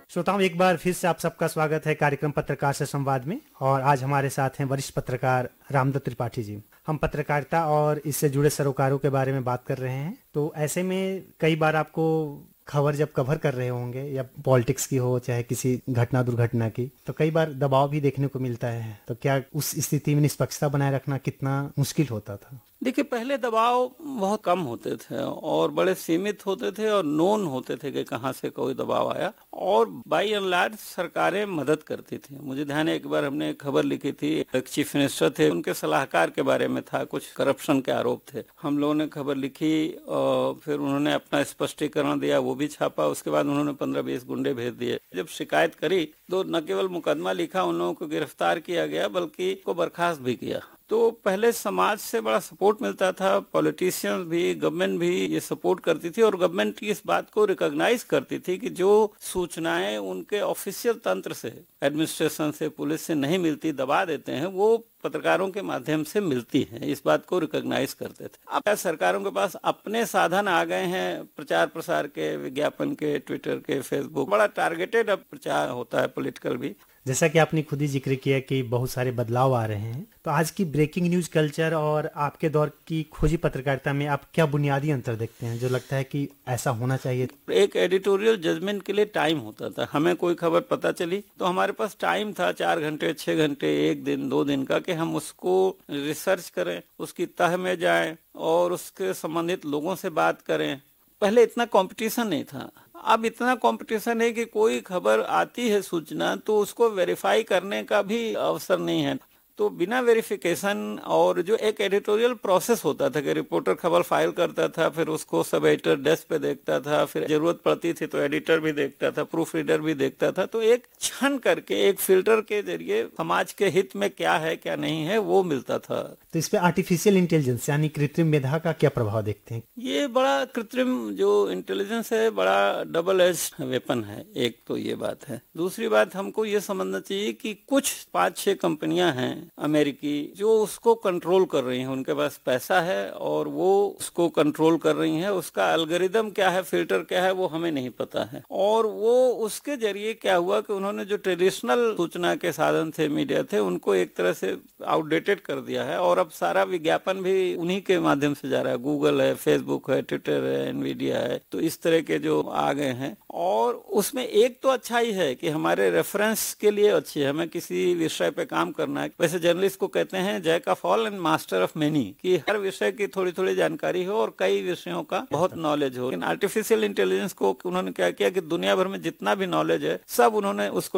श्रोताओं, एक बार फिर से आप सबका स्वागत है कार्यक्रम पत्रकार से संवाद में। और आज हमारे साथ हैं वरिष्ठ पत्रकार रामदत्त त्रिपाठी जी। हम पत्रकारिता और इससे जुड़े सरोकारों के बारे में बात कर रहे हैं। तो ऐसे में कई बार आपको खबर जब कवर कर रहे होंगे, या पॉलिटिक्स की हो चाहे किसी घटना दुर्घटना की, तो कई बार दबाव भी देखने को मिलता है। तो क्या उस स्थिति में निष्पक्षता बनाए रखना कितना मुश्किल होता था? देखिए, पहले दबाव बहुत कम होते थे और बड़े सीमित होते थे और नोन होते थे कि कहाँ से कोई दबाव आया, और बाई एंड लार्ज सरकारें मदद करती थी। मुझे ध्यान है, एक बार हमने खबर लिखी थी, एक चीफ मिनिस्टर थे, उनके सलाहकार के बारे में था, कुछ करप्शन के आरोप थे। हम लोगों ने खबर लिखी और फिर उन्होंने अपना स्पष्टीकरण दिया, वो भी छापा। उसके बाद उन्होंने 15-20 गुंडे भेज दिए। जब शिकायत करी तो न केवल मुकदमा लिखा, उन लोगों को गिरफ्तार किया गया बल्कि को बर्खास्त भी किया। तो पहले समाज से बड़ा सपोर्ट मिलता था, पॉलिटिशियंस भी, गवर्नमेंट भी ये सपोर्ट करती थी, और गवर्नमेंट इस बात को रिकॉग्नाइज करती थी कि जो सूचनाएं उनके ऑफिशियल तंत्र से, एडमिनिस्ट्रेशन से, पुलिस से नहीं मिलती, दबा देते हैं, वो पत्रकारों के माध्यम से मिलती हैं। इस बात को रिकॉग्नाइज करते थे। अब सरकारों के पास अपने साधन आ गए हैं, प्रचार प्रसार के, विज्ञापन के, ट्विटर के, फेसबुक, बड़ा टारगेटेड अब प्रचार होता है, पॉलिटिकल भी। जैसा कि आपने खुद ही जिक्र किया कि बहुत सारे बदलाव आ रहे हैं, तो आज की ब्रेकिंग न्यूज कल्चर और आपके दौर की खोजी पत्रकारिता में आप क्या बुनियादी अंतर देखते हैं जो लगता है कि ऐसा होना चाहिए? एक एडिटोरियल जजमेंट के लिए टाइम होता था। हमें कोई खबर पता चली तो हमारे पास टाइम था 4 घंटे, 6 घंटे, 1 दिन, 2 दिन का, कि हम उसको रिसर्च करें, उसकी तह में जाएं और उसके संबंधित लोगों से बात करें। पहले इतना कंपटीशन नहीं था। अब इतना कंपटीशन है कि कोई खबर आती है, सूचना, तो उसको वेरीफाई करने का भी अवसर नहीं है। तो बिना वेरिफिकेशन, और जो एक एडिटोरियल प्रोसेस होता था कि रिपोर्टर खबर फाइल करता था, फिर उसको सब एडिटर डेस्क पे देखता था, फिर जरूरत पड़ती थी तो एडिटर भी देखता था, प्रूफ रीडर भी देखता था, तो एक छन करके एक फिल्टर के जरिए समाज के हित में क्या है क्या नहीं है वो मिलता था। तो इस पे आर्टिफिशियल इंटेलिजेंस यानी कृत्रिम मेधा का क्या प्रभाव देखते हैं? ये बड़ा कृत्रिम जो इंटेलिजेंस है, बड़ा डबल एज वेपन है। एक तो ये बात है। दूसरी बात, हमको ये समझना चाहिए कि कुछ 5-6 कंपनियां हैं अमेरिकी जो उसको कंट्रोल कर रही हैं। उनके पास पैसा है और वो उसको कंट्रोल कर रही हैं। उसका एल्गोरिदम क्या है, फिल्टर क्या है, वो हमें नहीं पता है। और वो उसके जरिए क्या हुआ कि उन्होंने जो ट्रेडिशनल सूचना के साधन थे, मीडिया थे, उनको एक तरह से आउटडेटेड कर दिया है। और अब सारा विज्ञापन भी उन्हीं के माध्यम से जा रहा है। गूगल है, फेसबुक है, ट्विटर है, एनवीडिया है, तो इस तरह के जो आ गए हैं। और उसमें एक तो अच्छा ही है कि हमारे रेफरेंस के लिए अच्छी है। हमें किसी विषय पे काम करना है, वैसे जर्नलिस्ट को कहते हैं Jack of all and master of many, कि हर विषय की थोड़ी थोड़ी जानकारी हो और कई विषयों का बहुत नॉलेज हो। लेकिन आर्टिफिशियल इंटेलिजेंस को उन्होंने क्या किया कि दुनिया भर में जितना भी नॉलेज है सब उन्होंने उसको